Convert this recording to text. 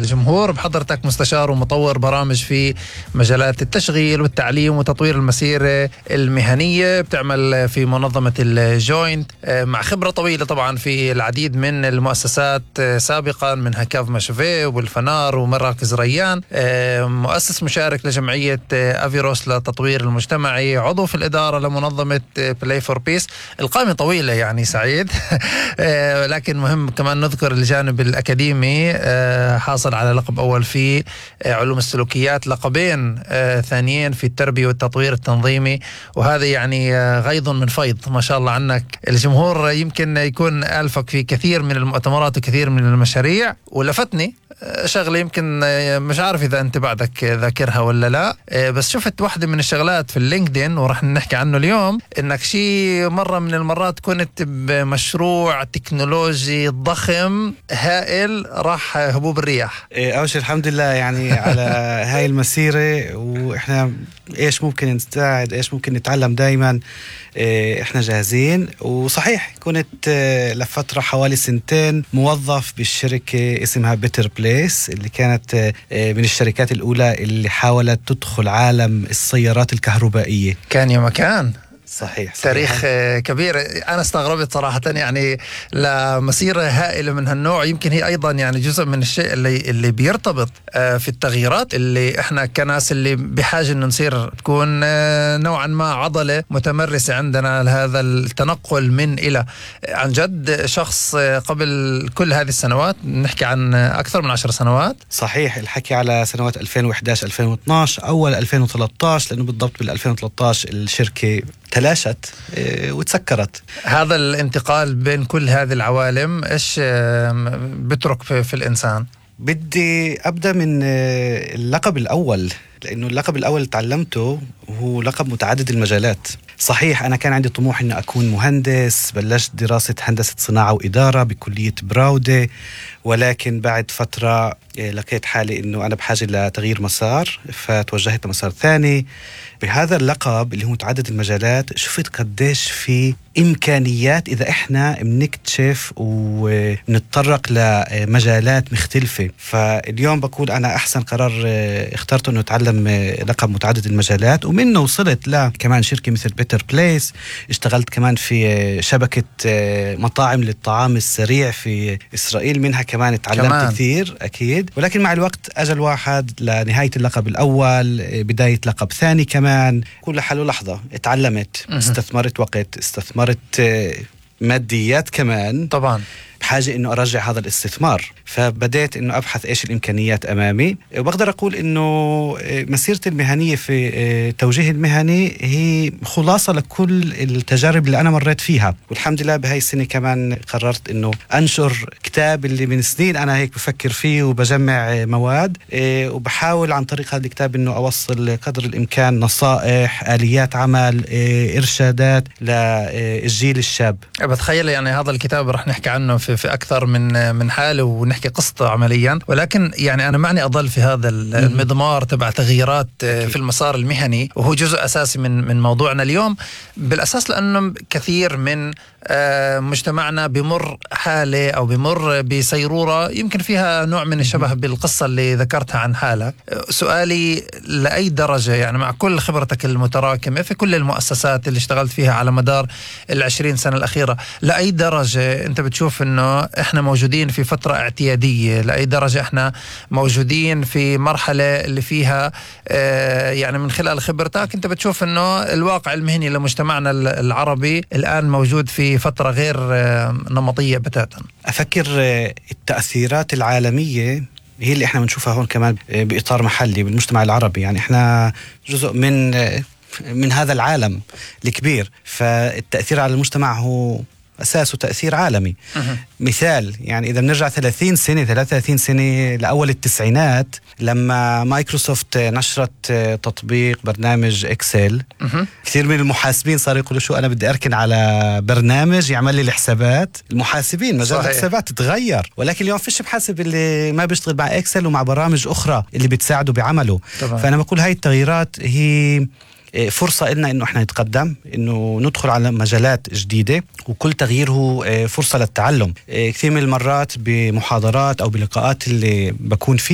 الجمهور. بحضرتك مستشار ومطور برامج في مجالات التشغيل والتعليم وتطوير المسيرة المهنية، بتعمل في منظمة الجوينت مع خبرة طويلة طبعا في العديد من المؤسسات سابقا، منها كاف ماشوفيه والفنار ومراكز ريان. مؤسس مشارك لجمعية أفيروس للتطوير المجتمعي، عضو في الإدارة لمنظمة بلاي فور بيس. القائمة طويلة يعني سعيد. لكن مهم كمان نذكر الجانب الأكاديمي، حاصل على لقب أول في علوم السلوكيات، لقبين ثانيين في التربية والتطوير التنظيمي، وهذا يعني غيض من فيض ما شاء الله عنك. الجمهور يمكن يكون ألفك في كثير من المؤتمرات وكثير من المشاريع، ولفتني شغله يمكن مش عارف إذا أنت بعدك ذاكرها ولا لا، بس شفت واحدة من الشغلات في اللينكدين ورح نحكي عنه اليوم، إنك شي مرة من المرات كنت بمشروع تكنولوجي ضخم هائل راح هبوب الرياح. أول شيء الحمد لله يعني على هاي المسيرة، وإحنا إيش ممكن نساعد، إيش ممكن نتعلم دايما، إحنا جاهزين. وصحيح كنت لفترة حوالي 2 موظف بالشركة اسمها بيتر بليس، اللي كانت من الشركات الأولى اللي حاولت تدخل عالم السيارات الكهربائية. كان يا مكان. صحيح. تاريخ كبير. أنا استغربت صراحة يعني لمسيرة هائلة من هالنوع. يمكن هي أيضا يعني جزء من الشيء اللي بيرتبط في التغييرات اللي إحنا كناس اللي بحاجة إنه نصير تكون نوعا ما عضلة متمرسة عندنا لهذا التنقل من إلى. عن جد شخص قبل كل هذه السنوات، نحكي عن أكثر من 10 سنوات. صحيح، الحكي على سنوات 2011-2012 أول 2013، لأنه بالضبط بال2013 الشركة تلاشت وتسكرت. هذا الانتقال بين كل هذه العوالم إيش بترك في الإنسان؟ بدي أبدأ من اللقب الأول، لأنه اللقب الأول تعلمته هو لقب متعدد المجالات. صحيح أنا كان عندي طموح أن أكون مهندس، بلشت دراسة هندسة صناعة وإدارة بكلية براودة، ولكن بعد فترة لقيت حالي أنه أنا بحاجة لتغيير مسار، فتوجهت لمسار ثاني. بهذا اللقب اللي هو متعدد المجالات شفت قديش في إمكانيات إذا إحنا بنكتشف ونتطرق لمجالات مختلفة. فاليوم بقول أنا أحسن قرار اخترته أنه أتعلم لقب متعدد المجالات، ومنه وصلت كمان شركة مثل بيتر بليس. اشتغلت كمان في شبكة مطاعم للطعام السريع في إسرائيل، منها كمان تعلمت كثير أكيد. ولكن مع الوقت أجل واحد لنهاية اللقب الأول، بداية لقب ثاني كمان. كل حلو لحظة اتعلمت، استثمرت وقت، استثمرت ماديات كمان طبعا، بحاجة إنه أرجع هذا الاستثمار. فبدأت إنه أبحث إيش الإمكانيات أمامي. وبقدر أقول إنه مسيرتي المهنية في توجيه المهني هي خلاصة لكل التجارب اللي أنا مريت فيها. والحمد لله بهاي السنة كمان قررت إنه أنشر كتاب اللي من سنين أنا هيك بفكر فيه وبجمع مواد، وبحاول عن طريق هذا الكتاب إنه أوصل قدر الإمكان نصائح، آليات عمل، إرشادات للجيل الشاب. بتخيل يعني هذا الكتاب رح نحكي عنه في أكثر من حالة ونحكي قصته عمليا، ولكن يعني أنا معني أضل في هذا المضمار تبع تغييرات في المسار المهني، وهو جزء أساسي من موضوعنا اليوم بالأساس، لأنه كثير من مجتمعنا بمر حالة أو بمر بسيرورة يمكن فيها نوع من الشبه بالقصة اللي ذكرتها عن حالك. سؤالي لأي درجة يعني مع كل خبرتك المتراكمة في كل المؤسسات اللي اشتغلت فيها على مدار 20 سنة الأخيرة، لأي درجة أنت بتشوف أنه إحنا موجودين في فترة اعتيادية؟ لأي درجة إحنا موجودين في مرحلة اللي فيها يعني من خلال خبرتك أنت بتشوف أنه الواقع المهني لمجتمعنا العربي الآن موجود في فترة غير نمطية بتاتا؟ أفكر التأثيرات العالمية هي اللي احنا بنشوفها هون كمان بإطار محلي بالمجتمع العربي. يعني احنا جزء من هذا العالم الكبير، فالتأثير على المجتمع هو أساسه تأثير عالمي. مثال يعني إذا بنرجع 33 سنة لأول التسعينات، لما مايكروسوفت نشرت تطبيق برنامج إكسل، كثير من المحاسبين صاروا يقولوا شو أنا بدي أركن على برنامج يعمل لي الحسابات. المحاسبين مجال الحسابات تتغير، ولكن اليوم فيش محاسب اللي ما بيشتغل مع إكسل ومع برامج أخرى اللي بتساعده بعمله. فأنا بقول هاي التغييرات هي فرصة إلنا إنه إحنا نتقدم، إنه ندخل على مجالات جديدة، وكل تغيير هو فرصة للتعلم. كثير من المرات بمحاضرات أو بلقاءات اللي بكون فيه